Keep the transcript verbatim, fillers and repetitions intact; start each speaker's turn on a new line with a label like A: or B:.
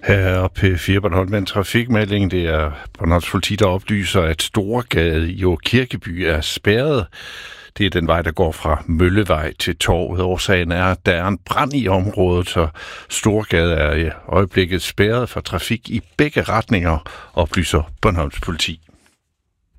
A: Her er P fire Bornholm med en trafikmelding. Det er Bornholms politi, der oplyser, at Storegade i Kirkeby er spærret. Det er den vej, der går fra Møllevej til Torvet. Årsagen er, at der er en brand i området, så Storegade er i øjeblikket spærret for trafik i begge retninger, oplyser Bornholms politi.